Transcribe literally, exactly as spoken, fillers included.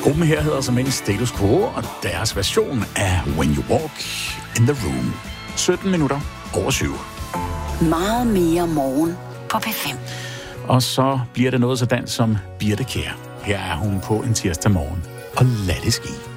Gruppen her hedder som en Status Quo, og deres version af When You Walk in the Room. sytten minutter over syv. Meget mere morgen på P fem. Og så bliver det noget så dans som Birte Kjær. Her er hun på en tirsdag morgen. Og lad det ske.